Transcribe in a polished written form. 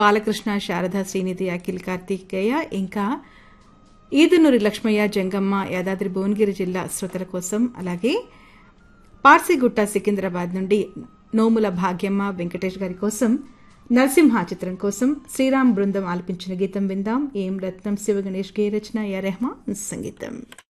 బాలకృష్ణ, శారద, శ్రీనిధి, అఖిల్, కార్తికేయ, ఇంకా ఈదునూరి లక్ష్మయ్య, జంగమ్మ, యాదాద్రి భువనగిరి జిల్లా శ్రోతల కోసం, అలాగే పార్సిగుట్ట సికింద్రాబాద్ నుండి నోముల భాగ్యమ్మ, వెంకటేష్ గారి కోసం నరసింహ చిత్రం కోసం శ్రీరామ్ బృందం ఆలపించిన గీతం విందాం. ఏం రత్నం, శివగణేష్ గే రచన, యా రెహమాన్ సంగీతం.